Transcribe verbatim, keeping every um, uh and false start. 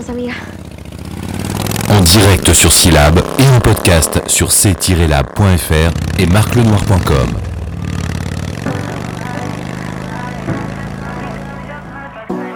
amiga. En direct sur Syllab et en podcast sur c tiret lab point f r et marc lenoir point com.